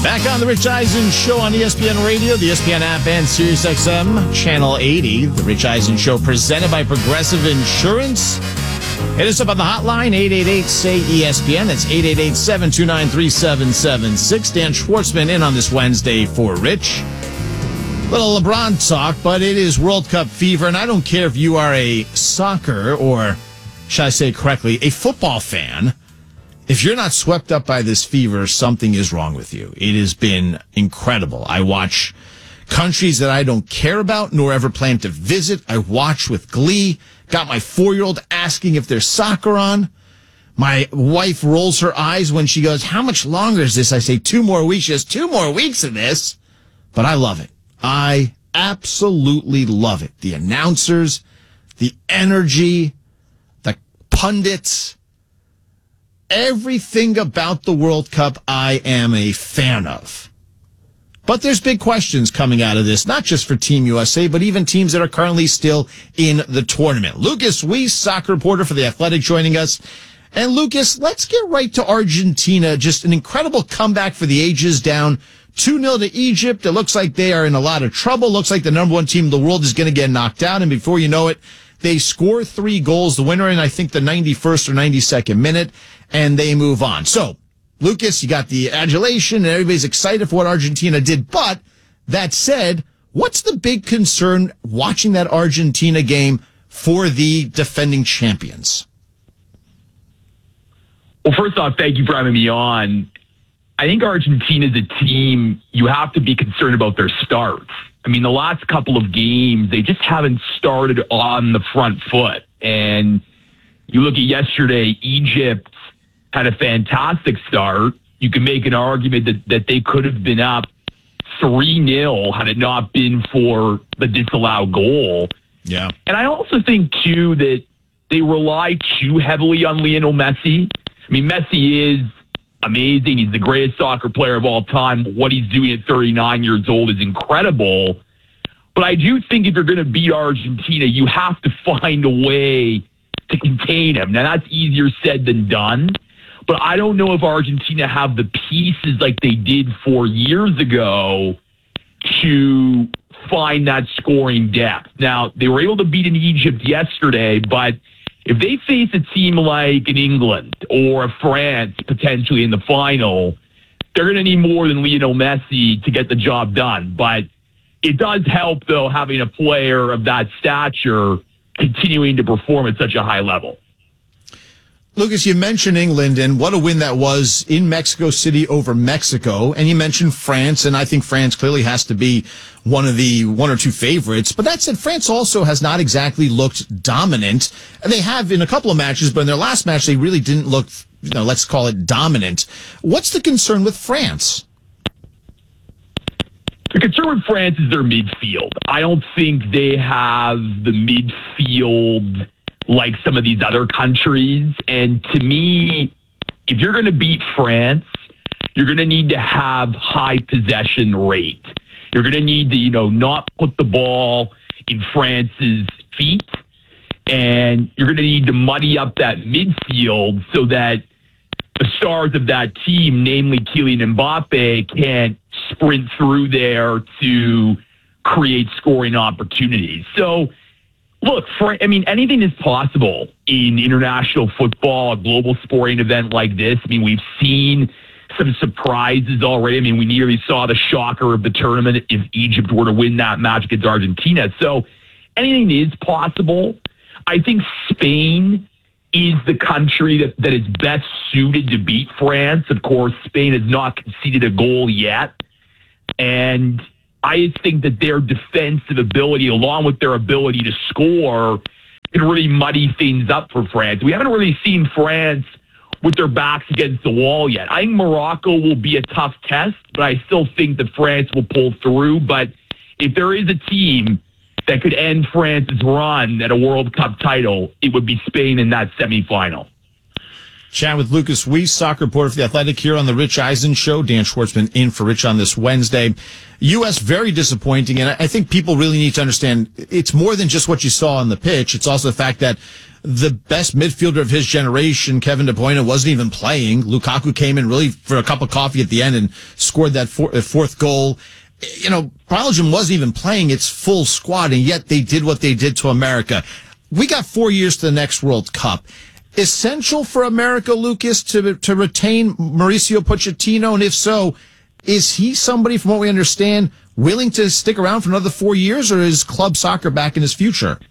Back on the Rich Eisen Show on ESPN Radio, the ESPN app, and SiriusXM, Channel 80. The Rich Eisen Show presented by Progressive Insurance. Hit us up on the hotline, 888-SAY-ESPN. That's 888-729-3776. Dan Schwartzman in on this Wednesday for Rich. Little LeBron talk, but it is World Cup fever, and I don't care if you are a soccer or, should I say correctly, a football fan. If you're not swept up by this fever, something is wrong with you. It has been incredible. I watch countries that I don't care about nor ever plan to visit. I watch with glee. Got my 4-year-old asking if there's soccer on. My wife rolls her eyes when she goes, how much longer is this? I say 2 more weeks. She has 2 more weeks of this. But I love it. I absolutely love it. The announcers, the energy, the pundits, everything about the World Cup I am a fan of. But there's big questions coming out of this, not just for Team USA, but even teams that are currently still in the tournament. Lucas Weiss, soccer reporter for The Athletic, joining us. And Lucas, let's get right to Argentina. Just an incredible comeback for the ages, down 2-0 to Egypt. It looks like they are in a lot of trouble. Looks like the number 1 team in the world is going to get knocked out. And before you know it, they score 3 goals, the winner in, I think, the 91st or 92nd minute, and they move on. So, Lucas, you got the adulation, and everybody's excited for what Argentina did. But, that said, what's the big concern watching that Argentina game for the defending champions? Well, first off, thank you for having me on. I think Argentina is a team you have to be concerned about their starts. I mean, the last couple of games, they just haven't started on the front foot. And you look at yesterday, Egypt had a fantastic start. You can make an argument that they could have been up 3-0 had it not been for the disallowed goal. Yeah. And I also think, too, that they rely too heavily on Lionel Messi. I mean, Messi is amazing. He's the greatest soccer player of all time. What he's doing at 39 years old is incredible. But I do think if you're going to beat Argentina, you have to find a way to contain him. Now, that's easier said than done. But I don't know if Argentina have the pieces like they did 4 years ago to find that scoring depth. Now, they were able to beat in Egypt yesterday, but if they face a team like an England or a France potentially in the final, they're going to need more than Lionel Messi to get the job done. But it does help, though, having a player of that stature continuing to perform at such a high level. Lucas, you mentioned England and what a win that was in Mexico City over Mexico. And you mentioned France, and I think France clearly has to be one of the 1 or 2 favorites. But that said, France also has not exactly looked dominant. And they have in a couple of matches, but in their last match, they really didn't look, let's call it dominant. What's the concern with France? The concern with France is their midfield. I don't think they have the midfield like some of these other countries. And to me, if you're going to beat France, you're going to need to have high possession rate. You're going to need to, not put the ball in France's feet. And you're going to need to muddy up that midfield so that the stars of that team, namely Kylian Mbappe, can't sprint through there to create scoring opportunities. So, look, anything is possible in international football, a global sporting event like this. I mean, we've seen some surprises already. I mean, we nearly saw the shocker of the tournament if Egypt were to win that match against Argentina. So anything is possible. I think Spain is the country that is best suited to beat France. Of course, Spain has not conceded a goal yet. And I just think that their defensive ability, along with their ability to score, can really muddy things up for France. We haven't really seen France with their backs against the wall yet. I think Morocco will be a tough test, but I still think that France will pull through. But if there is a team that could end France's run at a World Cup title, it would be Spain in that semifinal. Chat with Lucas Weiss, soccer reporter for The Athletic, here on the Rich Eisen Show. Dan Schwartzman in for Rich on this Wednesday. U.S. very disappointing, and I think people really need to understand it's more than just what you saw on the pitch. It's also the fact that the best midfielder of his generation, Kevin De Bruyne, wasn't even playing. Lukaku came in really for a cup of coffee at the end and scored that fourth goal. You know, Belgium wasn't even playing its full squad, and yet they did what they did to America. We got 4 years to the next World Cup. Essential for America, Lucas, to retain Mauricio Pochettino? And if so, is he somebody, from what we understand, willing to stick around for another 4 years, or is club soccer back in his future?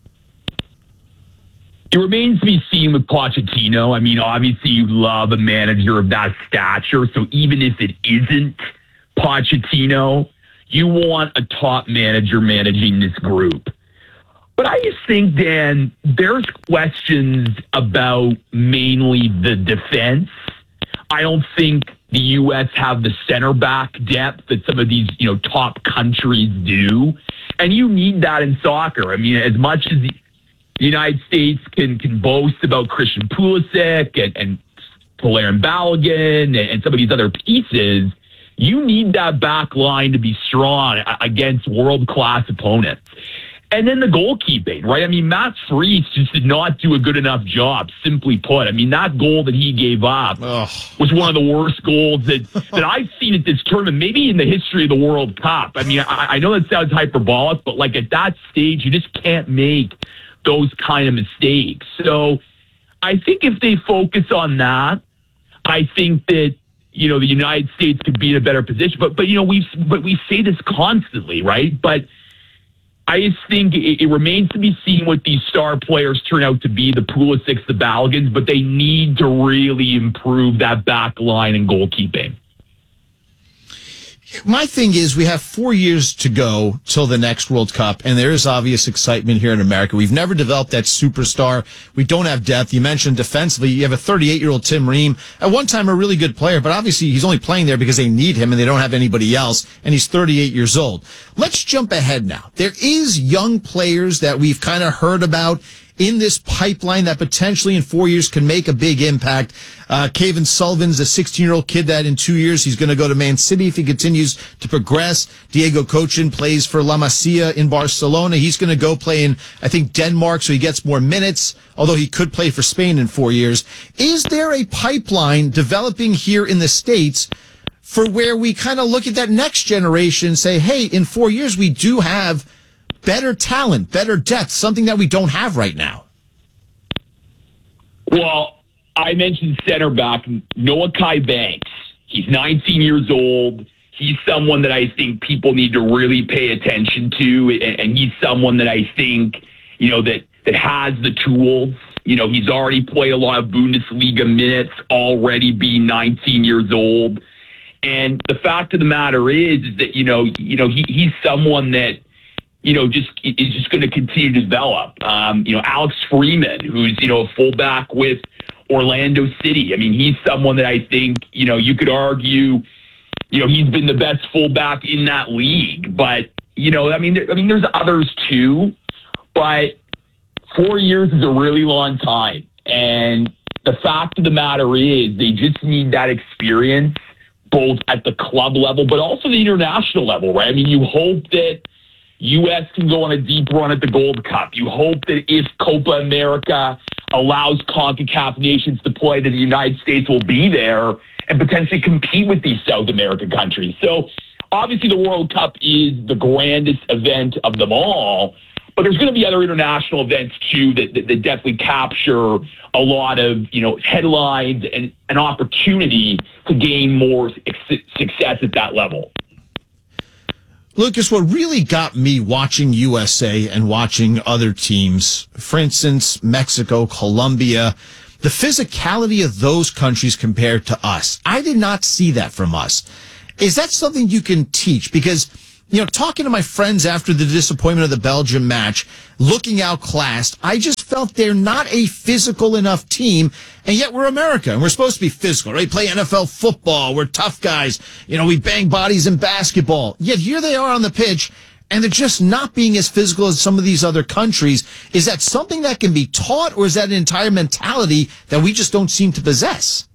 It remains to be seen with Pochettino. I mean, obviously you love a manager of that stature, so even if it isn't Pochettino, you want a top manager managing this group. But I just think, Dan, there's questions about mainly the defense. I don't think the U.S. have the center back depth that some of these, top countries do. And you need that in soccer. I mean, as much as the United States can boast about Christian Pulisic and Polarin Balogun and some of these other pieces, you need that back line to be strong against world-class opponents. And then the goalkeeping, right? I mean, Matt Freese just did not do a good enough job, simply put. I mean, that goal that he gave up was one of the worst goals that I've seen at this tournament, maybe in the history of the World Cup. I mean, I know that sounds hyperbolic, but like at that stage, you just can't make those kind of mistakes. So I think if they focus on that, I think that, the United States could be in a better position. But we say this constantly, right? But I just think it remains to be seen what these star players turn out to be, the Pulisics, the Balagans, but they need to really improve that back line and goalkeeping. My thing is, we have 4 years to go till the next World Cup, and there is obvious excitement here in America. We've never developed that superstar. We don't have depth. You mentioned defensively, you have a 38-year-old Tim Ream, at one time a really good player, but obviously he's only playing there because they need him and they don't have anybody else, and he's 38 years old. Let's jump ahead now. There is young players that we've kind of heard about in this pipeline that potentially in 4 years can make a big impact. Kevin Sullivan's a 16-year-old kid that in 2 years he's going to go to Man City if he continues to progress. Diego Cochin plays for La Masia in Barcelona. He's going to go play in, I think, Denmark, so he gets more minutes, although he could play for Spain in 4 years. Is there a pipeline developing here in the States for where we kind of look at that next generation and say, hey, in 4 years we do have better talent, better depth, something that we don't have right now? Well, I mentioned center back Noah Kai Banks. He's 19 years old. He's someone that I think people need to really pay attention to, and he's someone that I think, that has the tools. He's already played a lot of Bundesliga minutes, already being 19 years old. And the fact of the matter is that, he's someone that, is just going to continue to develop. Alex Freeman, who's, a fullback with Orlando City. I mean, he's someone that I think, you could argue, he's been the best fullback in that league. But, there's others too. But 4 years is a really long time. And the fact of the matter is they just need that experience, both at the club level, but also the international level, right? I mean, you hope that U.S. can go on a deep run at the Gold Cup. You hope that if Copa America allows CONCACAF nations to play, that the United States will be there and potentially compete with these South American countries. So obviously the World Cup is the grandest event of them all, but there's going to be other international events too that definitely capture a lot of, headlines and an opportunity to gain more success at that level. Lucas, what really got me watching USA and watching other teams, for instance, Mexico, Colombia, the physicality of those countries compared to us. I did not see that from us. Is that something you can teach? Because, talking to my friends after the disappointment of the Belgium match, looking outclassed, I just felt they're not a physical enough team, and yet we're America, and we're supposed to be physical, right? Play NFL football, we're tough guys, we bang bodies in basketball. Yet here they are on the pitch, and they're just not being as physical as some of these other countries. Is that something that can be taught, or is that an entire mentality that we just don't seem to possess?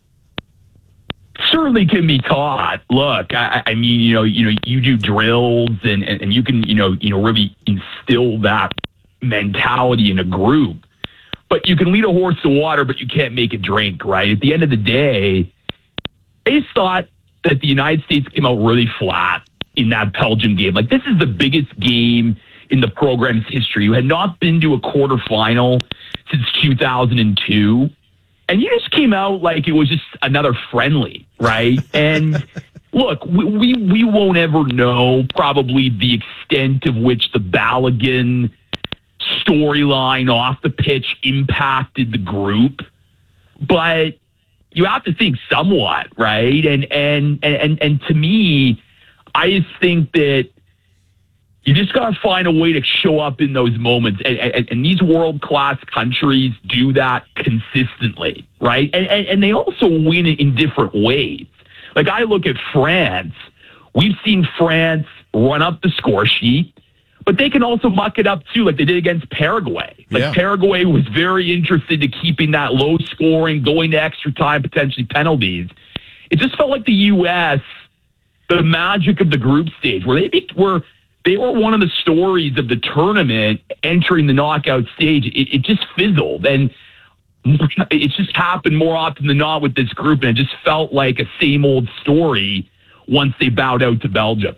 Certainly can be taught. Look, I mean, you do drills and you can, really instill that mentality in a group. But you can lead a horse to water, but you can't make it drink, right? At the end of the day, I just thought that the United States came out really flat in that Belgium game. Like, this is the biggest game in the program's history. You had not been to a quarterfinal since 2002. And you just came out like it was just another friendly, right? And look, we won't ever know probably the extent of which the Balogun storyline off the pitch impacted the group, but you have to think somewhat, right? And to me, I just think that you just got to find a way to show up in those moments. And these world-class countries do that consistently, right? And they also win it in different ways. Like, I look at France. We've seen France run up the score sheet, but they can also muck it up too, like they did against Paraguay. Paraguay was very interested in keeping that low scoring, going to extra time, potentially penalties. It just felt like the U.S., the magic of the group stage, where they were one of the stories of the tournament entering the knockout stage. It just fizzled, and it just happened more often than not with this group, and it just felt like a same old story once they bowed out to Belgium.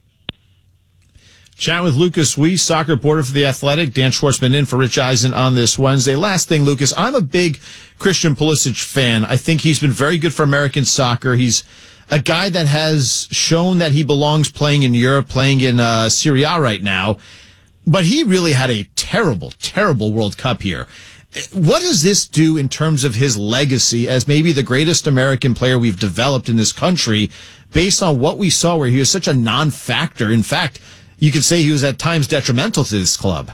Chat with Lucas Weiss, soccer reporter for The Athletic. Dan Schwartzman in for Rich Eisen on this Wednesday. Last thing, Lucas, I'm a big Christian Pulisic fan. I think he's been very good for American soccer. He's a guy that has shown that he belongs playing in Europe, playing in Serie A right now. But he really had a terrible, terrible World Cup here. What does this do in terms of his legacy as maybe the greatest American player we've developed in this country, based on what we saw where he was such a non-factor? In fact, you could say he was at times detrimental to this club.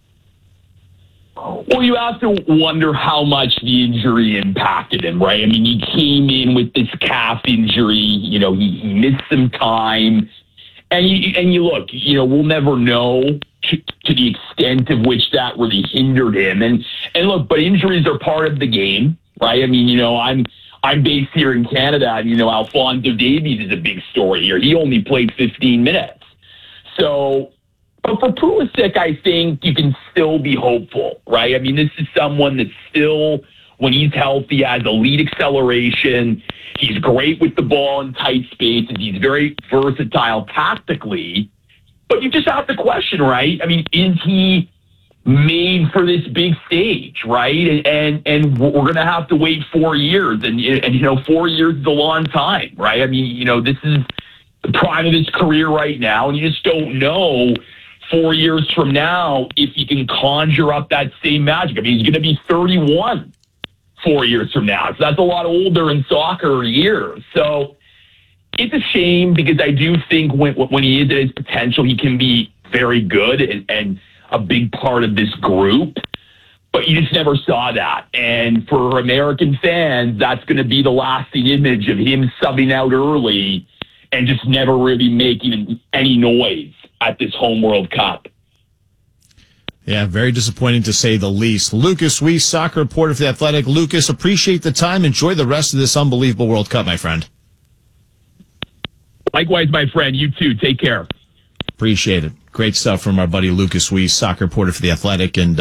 Well, you have to wonder how much the injury impacted him, right? I mean, he came in with this calf injury. He missed some time. And you look, we'll never know to the extent of which that really hindered him. And look, but injuries are part of the game, right? I mean, I'm based here in Canada, and, Alphonso Davies is a big story here. He only played 15 minutes. So, but for Pulisic, I think you can still be hopeful, right? I mean, this is someone that still, when he's healthy, has elite acceleration. He's great with the ball in tight spaces. He's very versatile tactically. But you just have to question, right? I mean, is he made for this big stage, right? And we're going to have to wait 4 years. And 4 years is a long time, right? I mean, this is the prime of his career right now, and you just don't know 4 years from now if he can conjure up that same magic. I mean, he's going to be 31 4 years from now, so that's a lot older in soccer years. So it's a shame, because I do think when he is at his potential, he can be very good and a big part of this group. But you just never saw that. And for American fans, that's going to be the lasting image of him subbing out early and just never really making any noise at this home World Cup. Yeah, very disappointing to say the least. Lucas Weiss, soccer reporter for The Athletic. Lucas, appreciate the time. Enjoy the rest of this unbelievable World Cup, my friend. Likewise, my friend. You too. Take care. Appreciate it. Great stuff from our buddy Lucas Weiss, soccer reporter for The Athletic. And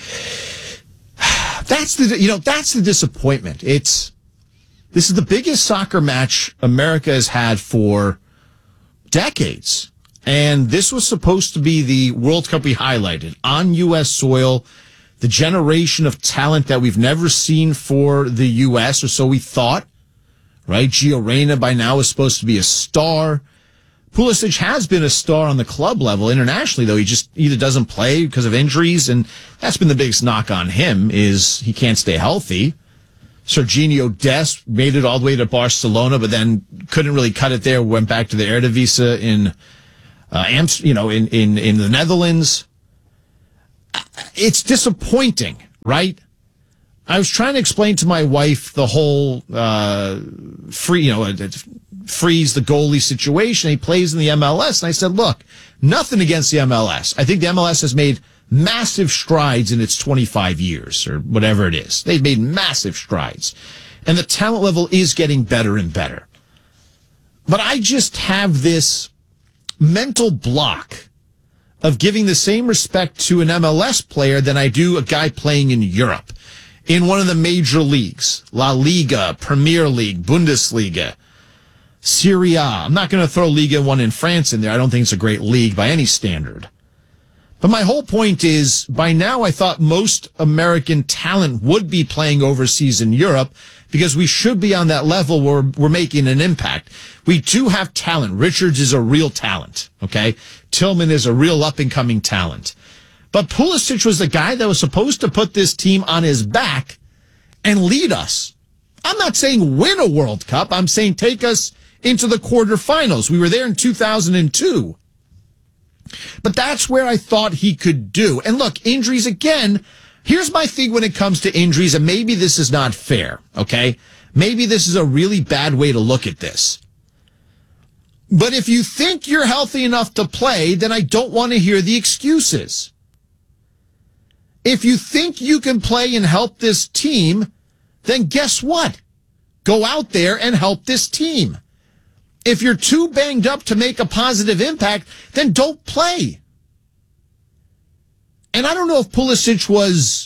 that's the disappointment. This is the biggest soccer match America has had for decades. And this was supposed to be the World Cup we highlighted on U.S. soil, the generation of talent that we've never seen for the U.S., or so we thought, right? Gio Reyna by now is supposed to be a star. Pulisic has been a star on the club level. Internationally, though, he just either doesn't play because of injuries, and that's been the biggest knock on him, is he can't stay healthy. Serginho Dest made it all the way to Barcelona, but then couldn't really cut it there. Went back to the Eredivisie in the Netherlands. It's disappointing, right? I was trying to explain to my wife the whole freeze the goalie situation. He plays in the MLS. And I said, look, nothing against the MLS. I think the MLS has made massive strides in its 25 years or whatever it is. They've made massive strides. And the talent level is getting better and better. But I just have this mental block of giving the same respect to an MLS player than I do a guy playing in Europe, in one of the major leagues, La Liga, Premier League, Bundesliga, Serie A. I'm not going to throw Liga 1 in France in there. I don't think it's a great league by any standard. But my whole point is, by now I thought most American talent would be playing overseas in Europe because we should be on that level where we're making an impact. We do have talent. Richards is a real talent, okay? Tillman is a real up-and-coming talent. But Pulisic was the guy that was supposed to put this team on his back and lead us. I'm not saying win a World Cup. I'm saying take us into the quarterfinals. We were there in 2002. But that's where I thought he could do. And look, injuries again. Here's my thing when it comes to injuries, and maybe this is not fair, okay? Maybe this is a really bad way to look at this. But if you think you're healthy enough to play, then I don't want to hear the excuses. If you think you can play and help this team, then guess what? Go out there and help this team. If you're too banged up to make a positive impact, then don't play. And I don't know if Pulisic was,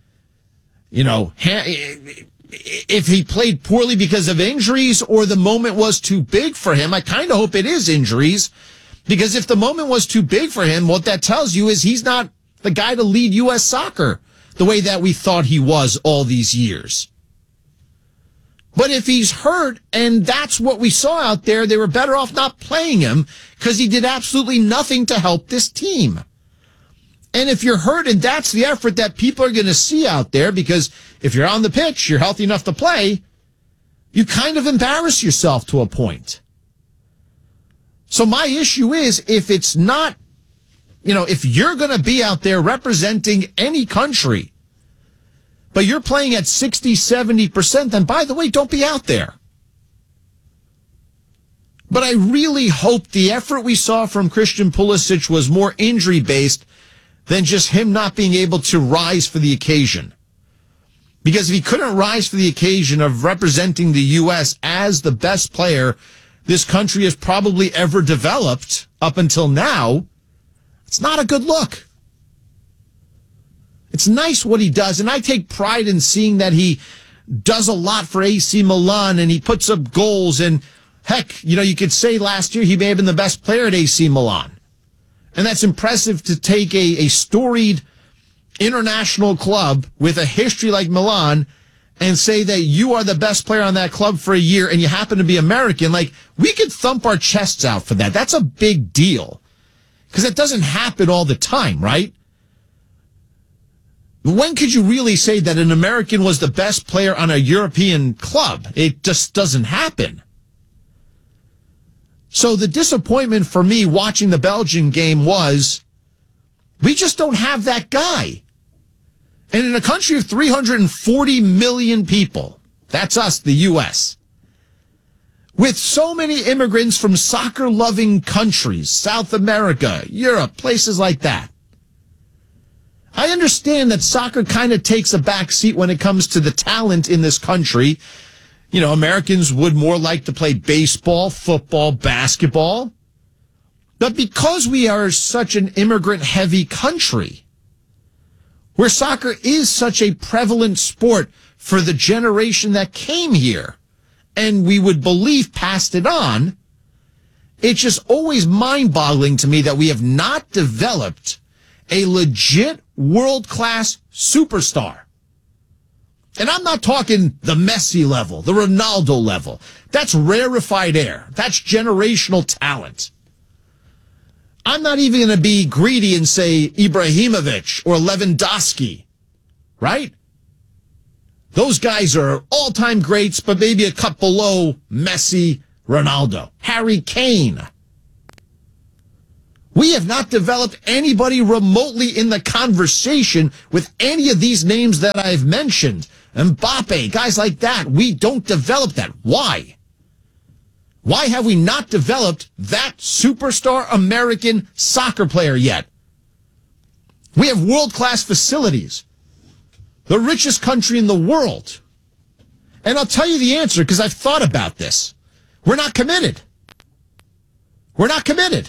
if he played poorly because of injuries or the moment was too big for him. I kind of hope it is injuries, because if the moment was too big for him, what that tells you is he's not the guy to lead U.S. soccer the way that we thought he was all these years. But if he's hurt and that's what we saw out there, they were better off not playing him because he did absolutely nothing to help this team. And if you're hurt and that's the effort that people are going to see out there, because if you're on the pitch, you're healthy enough to play, you kind of embarrass yourself to a point. So my issue is, if it's not, if you're going to be out there representing any country, but you're playing at 60, 70%, then by the way, don't be out there. But I really hope the effort we saw from Christian Pulisic was more injury-based than just him not being able to rise for the occasion. Because if he couldn't rise for the occasion of representing the U.S. as the best player this country has probably ever developed up until now, it's not a good look. It's nice what he does, and I take pride in seeing that he does a lot for AC Milan, and he puts up goals, and heck, you could say last year he may have been the best player at AC Milan. And that's impressive to take a storied international club with a history like Milan and say that you are the best player on that club for a year and you happen to be American. Like, we could thump our chests out for that. That's a big deal. Because it doesn't happen all the time, right? When could you really say that an American was the best player on a European club? It just doesn't happen. So the disappointment for me watching the Belgian game was, we just don't have that guy. And in a country of 340 million people, that's us, the U.S., with so many immigrants from soccer-loving countries, South America, Europe, places like that, I understand that soccer kind of takes a back seat when it comes to the talent in this country. Americans would more like to play baseball, football, basketball. But because we are such an immigrant-heavy country, where soccer is such a prevalent sport for the generation that came here, and we would believe passed it on, it's just always mind-boggling to me that we have not developed a legit world-class superstar. And I'm not talking the Messi level, the Ronaldo level. That's rarefied air. That's generational talent. I'm not even going to be greedy and say Ibrahimovic or Lewandowski, right? Those guys are all-time greats, but maybe a cut below Messi, Ronaldo, Harry Kane. We have not developed anybody remotely in the conversation with any of these names that I've mentioned. Mbappe, guys like that. We don't develop that. Why? Why have we not developed that superstar American soccer player yet? We have world-class facilities. The richest country in the world. And I'll tell you the answer because I've thought about this. We're not committed. We're not committed.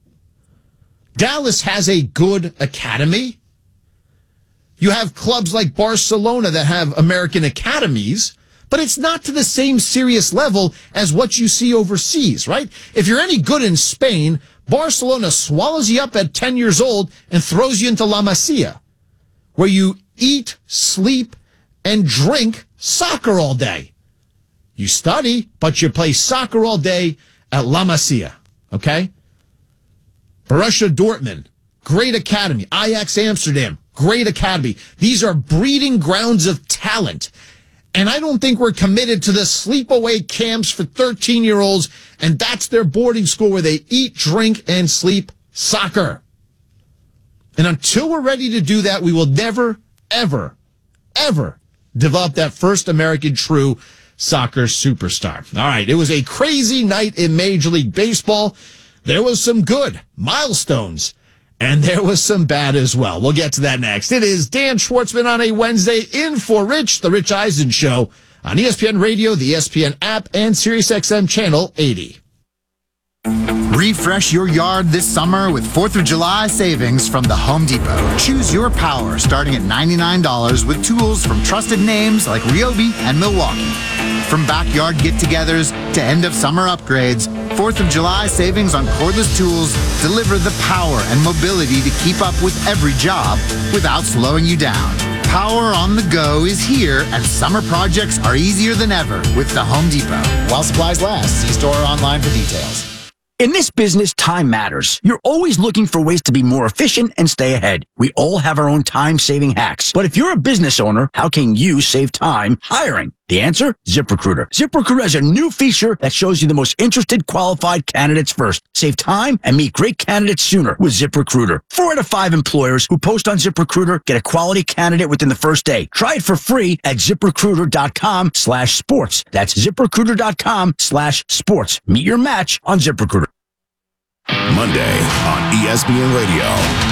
Dallas has a good academy. You have clubs like Barcelona that have American academies, but it's not to the same serious level as what you see overseas, right? If you're any good in Spain, Barcelona swallows you up at 10 years old and throws you into La Masia, where you eat, sleep, and drink soccer all day. You study, but you play soccer all day at La Masia, okay? Borussia Dortmund, great academy. Ajax Amsterdam, great academy. These are breeding grounds of talent. And I don't think we're committed to the sleepaway camps for 13-year-olds, and that's their boarding school where they eat, drink, and sleep soccer. And until we're ready to do that, we will never, ever, ever develop that first American true soccer superstar. All right, it was a crazy night in Major League Baseball. There was some good milestones, and there was some bad as well. We'll get to that next. It is Dan Schwartzman on a Wednesday in for Rich, the Rich Eisen Show on ESPN Radio, the ESPN app, and SiriusXM Channel 80. Refresh your yard this summer with 4th of July savings from the Home Depot. Choose your power starting at $99 with tools from trusted names like Ryobi and Milwaukee. From backyard get-togethers to end-of-summer upgrades, 4th of July savings on cordless tools deliver the power and mobility to keep up with every job without slowing you down. Power on the go is here, and summer projects are easier than ever with the Home Depot. While supplies last, see store or online for details. In this business, time matters. You're always looking for ways to be more efficient and stay ahead. We all have our own time-saving hacks. But if you're a business owner, how can you save time hiring? The answer? ZipRecruiter. ZipRecruiter has a new feature that shows you the most interested qualified candidates first. Save time and meet great candidates sooner with ZipRecruiter. 4 out of 5 employers who post on ZipRecruiter get a quality candidate within the first day. Try it for free at ZipRecruiter.com/sports. That's ZipRecruiter.com/sports. Meet your match on ZipRecruiter. Monday on ESPN Radio.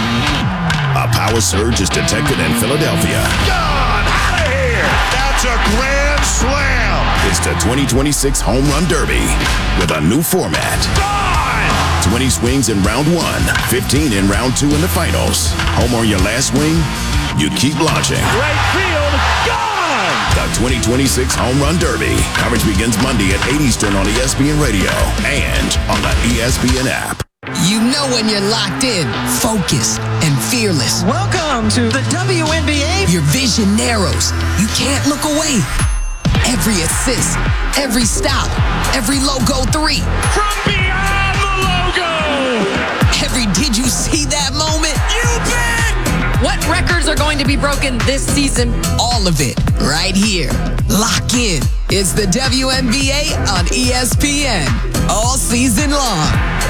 A power surge is detected in Philadelphia. Gone! Out of here! That's a grand slam! It's the 2026 Home Run Derby with a new format. Gone! 20 swings in round 1, 15 in round 2 in the finals. Home on your last swing, you keep launching. Right field, gone! The 2026 Home Run Derby. Coverage begins Monday at 8 Eastern on ESPN Radio and on the ESPN app. You know when you're locked in, focused, and fearless. Welcome to the WNBA. Your vision narrows. You can't look away. Every assist, every stop, every logo 3. From beyond the logo! Every did you see that moment? You bet! What records are going to be broken this season? All of it, right here. Lock in. It's the WNBA on ESPN. All season long.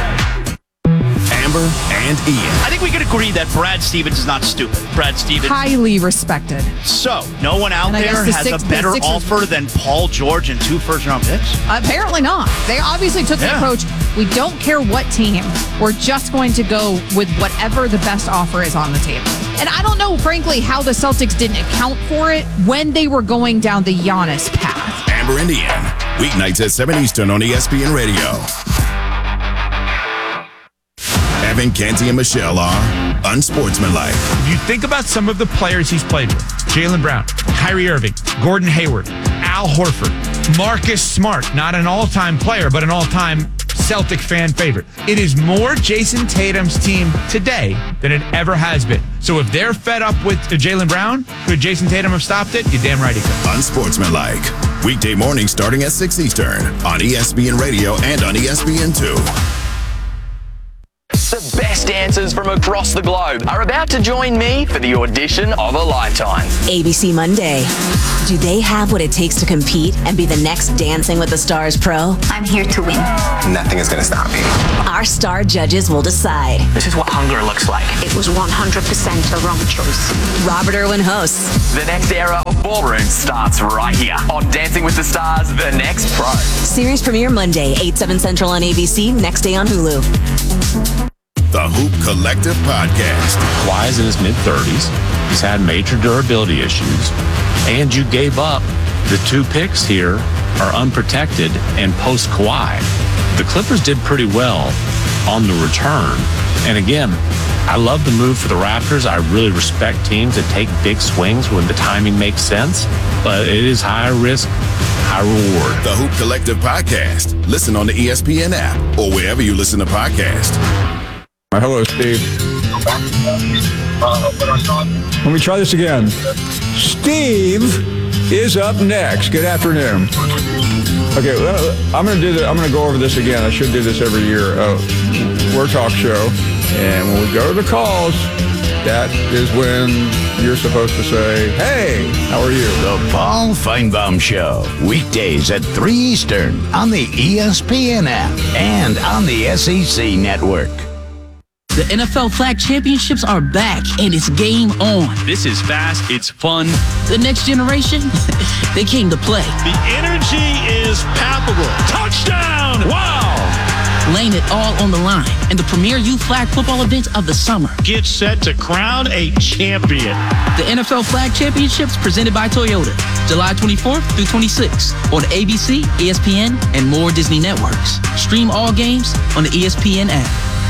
Amber and Ian. I think we can agree that Brad Stevens is not stupid. Brad Stevens. Highly respected. So, no one out there has a better offer than Paul George and 2 first-round picks? Apparently not. They obviously took the approach, we don't care what team. We're just going to go with whatever the best offer is on the table. And I don't know, frankly, how the Celtics didn't account for it when they were going down the Giannis path. Amber and Ian. Weeknights at 7 Eastern on ESPN Radio. Evan, Canty, and Michelle are unsportsmanlike. If you think about some of the players he's played with, Jaylen Brown, Kyrie Irving, Gordon Hayward, Al Horford, Marcus Smart, not an all-time player, but an all-time Celtic fan favorite. It is more Jason Tatum's team today than it ever has been. So if they're fed up with Jaylen Brown, could Jason Tatum have stopped it? You're damn right he could. Unsportsmanlike. Weekday morning starting at 6 Eastern on ESPN Radio and on ESPN2. The best dancers from across the globe are about to join me for the audition of a lifetime. ABC Monday. Do they have what it takes to compete and be the next Dancing with the Stars pro? I'm here to win. Nothing is going to stop me. Our star judges will decide. This is what hunger looks like. It was 100% a wrong choice. Robert Irwin hosts. The next era Ballroom starts right here on Dancing with the Stars, The Next Pro. Series premiere Monday, 8/7 Central on ABC, next day on Hulu. The Hoop Collective Podcast. Kawhi's in his mid-30s. He's had major durability issues. And you gave up. The 2 picks here are unprotected and post-Kawhi. The Clippers did pretty well on the return. And again, I love the move for the Raptors. I really respect teams that take big swings when the timing makes sense. But it is high risk, high reward. The Hoop Collective Podcast. Listen on the ESPN app or wherever you listen to podcasts. Hello, Steve. Let me try this again. Steve is up next. Good afternoon. Okay, I'm going to go over this again. I should do this every year. We're a talk show, and when we go to the calls, that is when you're supposed to say, "Hey, how are you?" The Paul Feinbaum Show, weekdays at 3 Eastern on the ESPN app and on the SEC network. The NFL Flag Championships are back, and it's game on. This is fast. It's fun. The next generation, they came to play. The energy is palpable. Touchdown! Wow! Laying it all on the line in the premier youth flag football event of the summer. Get set to crown a champion. The NFL Flag Championships presented by Toyota, July 24th through 26th on ABC, ESPN, and more Disney networks. Stream all games on the ESPN app.